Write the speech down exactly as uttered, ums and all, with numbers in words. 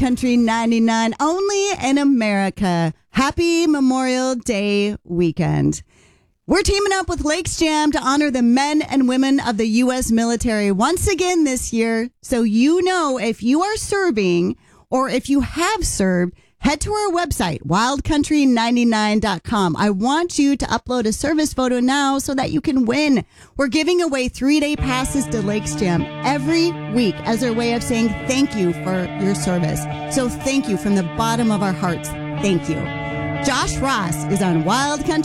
Country ninety-nine, only in America. Happy Memorial Day weekend. We're teaming up with Lakes Jam to honor the men and women of the U S military once again this year. So you know if you are serving or if you have served, head to our website, wild country ninety-nine dot com. I want you to upload a service photo now so that you can win. We're giving away three-day passes to Lakes Jam every week as our way of saying thank you for your service. So thank you from the bottom of our hearts. Thank you. Josh Ross is on Wild Country.